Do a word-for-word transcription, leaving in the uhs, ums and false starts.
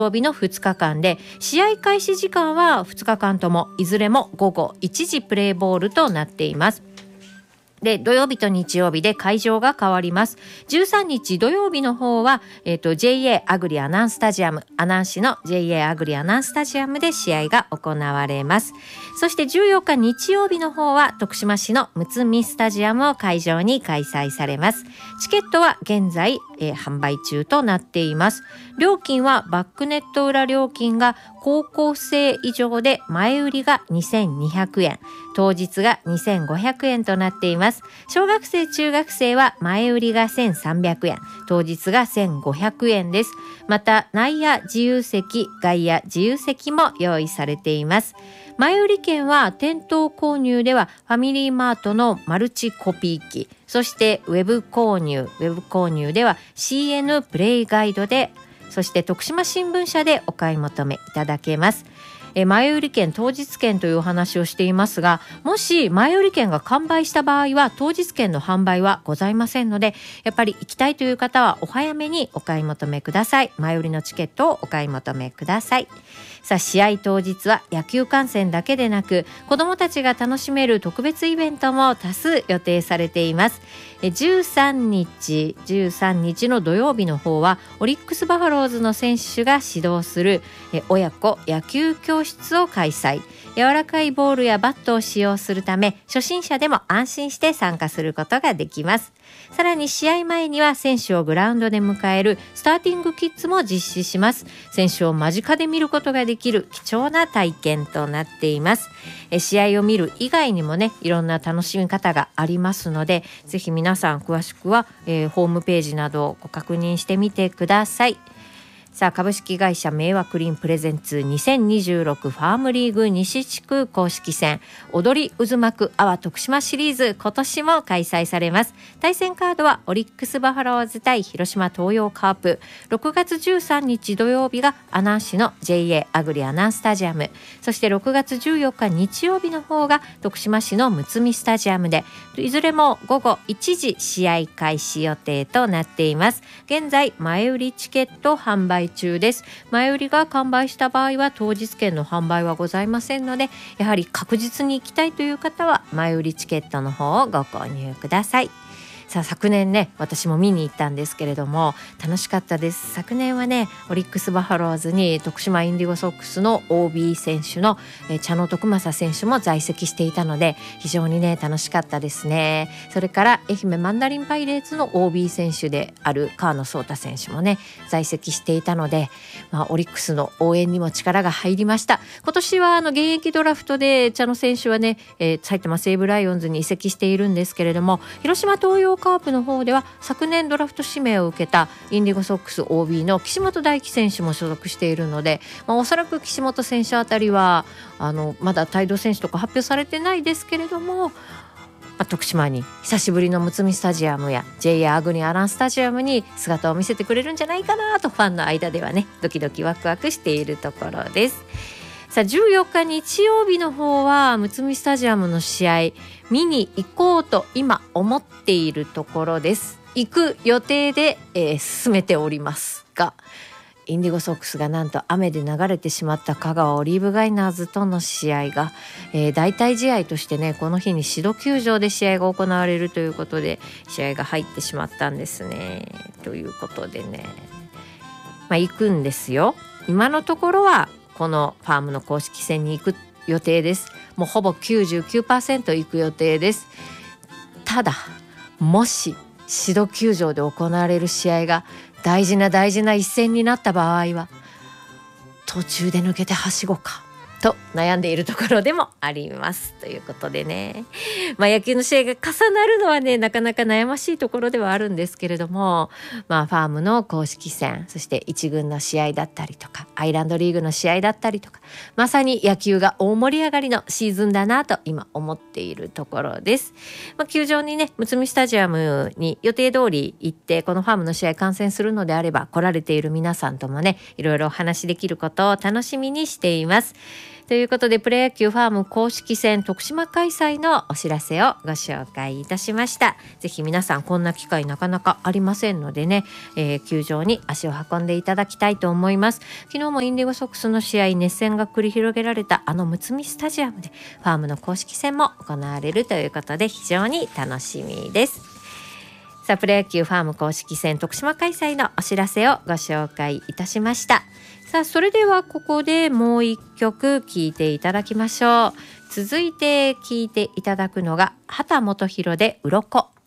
曜日のふつかかんで、試合開始時間はふつかかんともいずれもごごいちじプレーボールとなっています。で、土曜日と日曜日で会場が変わります。じゅうさんにち土曜日の方は、えっと、ジェイエー アグリアナンスタジアム、阿南市の ジェイエー アグリアナンスタジアムで試合が行われます。そしてじゅうよっか日曜日の方は、徳島市のむつみスタジアムを会場に開催されます。チケットは現在、えー、販売中となっています。料金はバックネット裏料金が高校生以上で前売りがにせんにひゃくえん、当日がにせんごひゃくえんとなっています。小学生中学生は前売りがせんさんびゃくえん、当日がせんごひゃくえんです。また内野自由席、外野自由席も用意されています。前売り券は店頭購入ではファミリーマートのマルチコピー機、そしてウェブ購入ウェブ購入では シーエヌ プレイガイドで、そして徳島新聞社でお買い求めいただけます。え前売り券当日券というお話をしていますが、もし前売り券が完売した場合は当日券の販売はございませんので、やっぱり行きたいという方はお早めにお買い求めください。前売りのチケットをお買い求めください。さあ、試合当日は野球観戦だけでなく、子どもたちが楽しめる特別イベントも多数予定されています。じゅうさんにちの土曜日の方はオリックスバファローズの選手が指導する親子野球教室を開催。柔らかいボールやバットを使用するため、初心者でも安心して参加することができます。さらに試合前には選手をグラウンドで迎えるスターティングキッズも実施します。選手を間近で見ることができる貴重な体験となっています。え試合を見る以外にもね、いろんな楽しみ方がありますので、ぜひ皆さん詳しくは、えー、ホームページなどをご確認してみてください。さあ、株式会社明和クリーンプレゼンツにせんにじゅうろくファームリーグ西地区公式戦踊り渦巻く阿波徳島シリーズ、今年も開催されます。対戦カードはオリックスバファローズ対広島東洋カープ。ろくがつじゅうさんにち土曜日が阿南市の ジェイエー アグリアナンスタジアム、そしてろくがつじゅうよっか日曜日の方が徳島市のむつみスタジアムで、いずれもごごいちじ試合開始予定となっています。現在前売りチケット販売中です。前売りが完売した場合は当日券の販売はございませんので、やはり確実に行きたいという方は前売りチケットの方をご購入ください。さあ、昨年ね、私も見に行ったんですけれども楽しかったです。昨年はね、オリックスバファローズに徳島インディゴソックスの オービー 選手のえ茶野徳正選手も在籍していたので、非常にね楽しかったですね。それから愛媛マンダリンパイレーツの オービー 選手である川野颯太選手もね在籍していたので、まあ、オリックスの応援にも力が入りました。今年はあの現役ドラフトで茶野選手はね、えー、埼玉西武ライオンズに移籍しているんですけれども、広島東洋カープの方では昨年ドラフト指名を受けたインディゴソックス オービー の岸本大輝選手も所属しているので、まあ、おそらく岸本選手あたりはあのまだ帯同選手とか発表されてないですけれども、まあ、徳島に久しぶりのむつみスタジアムや ジェイエー アグニアランスタジアムに姿を見せてくれるんじゃないかなと、ファンの間ではねドキドキワクワクしているところです。さあ、じゅうよっか日曜日の方はむつみスタジアムの試合見に行こうと今思っているところです。行く予定で、えー、進めておりますが、インディゴソックスがなんと雨で流れてしまった香川オリーブガイナーズとの試合が、えー、代替試合としてね、この日にシド球場で試合が行われるということで試合が入ってしまったんですね。ということでね、まあ、行くんですよ。今のところはこのファームの公式戦に行く予定です。もうほぼ きゅうじゅうきゅうパーセント 行く予定です。ただ、もしシド球場で行われる試合が大事な大事な一戦になった場合は、途中で抜けてはしごかと悩んでいるところでもありますということでね、まあ、野球の試合が重なるのはねなかなか悩ましいところではあるんですけれども、まあ、ファームの公式戦、そして一軍の試合だったりとかアイランドリーグの試合だったりとか、まさに野球が大盛り上がりのシーズンだなと今思っているところです。まあ、球場にね、むつみスタジアムに予定通り行ってこのファームの試合観戦するのであれば、来られている皆さんともねいろいろお話しできることを楽しみにしています。 ということでプロ野球ファーム公式戦徳島開催のお知らせをご紹介いたしました。ぜひ皆さんこんな機会なかなかありませんのでね、えー、球場に足を運んでいただきたいと思います。昨日もインディゴソックスの試合熱戦が繰り広げられたあのむつみスタジアムでファームの公式戦も行われるということで非常に楽しみです。さあプロ野球ファーム公式戦徳島開催のお知らせをご紹介いたしました。さあそれではここでもう一曲聴いていただきましょう。続いて聴いていただくのが畑基博で鱗。